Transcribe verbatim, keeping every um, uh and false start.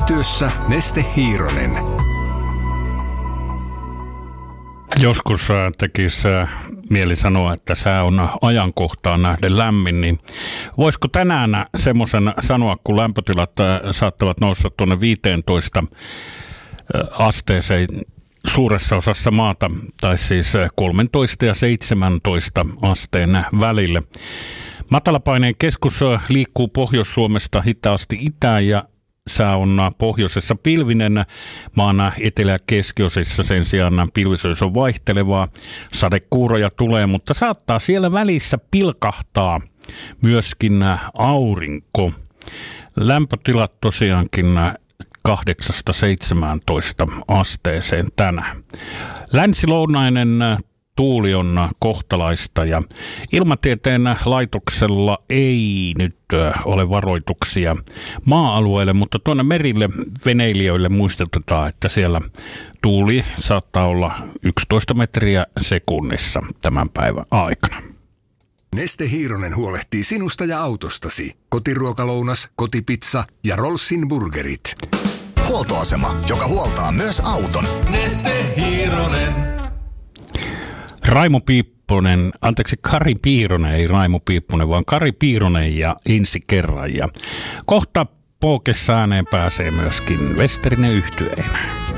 Yhteistyössä Neste Hiironen. Joskus tekisi mieli sanoa, että sää on ajankohtaan nähden lämmin, niin voisiko tänään semmoisen sanoa, kun lämpötilat saattavat nousta tuonne viisitoista asteeseen suuressa osassa maata, tai siis kolmetoista ja seitsemäntoista asteen välille. Matalapaineen keskus liikkuu Pohjois-Suomesta hitaasti itään ja sää on pohjoisessa pilvinen, maan etelä- ja keskiosissa sen sijaan pilvisyys on vaihtelevaa. Sadekuuroja tulee, mutta saattaa siellä välissä pilkahtaa myöskin aurinko. Lämpötilat tosiaankin kahdeksasta seitsemääntoista asteeseen tänään. Länsilounainen tuuli on kohtalaista ja Ilmatieteen laitoksella ei nyt ole varoituksia maa-alueelle, mutta tuonne merille veneilijöille muistutetaan, että siellä tuuli saattaa olla yksitoista metriä sekunnissa tämän päivän aikana. Neste Hiironen huolehtii sinusta ja autostasi. Kotiruokalounas, kotipizza ja Rollsin burgerit. Huoltoasema, joka huoltaa myös auton. Neste Hiironen. Raimo Piipponen, anteeksi Kari Piironen, ei Raimo Piipponen, vaan Kari Piironen ja ensi kerran. Ja kohta Pookessa ääneen pääsee myöskin Westerinen yhtyeenä.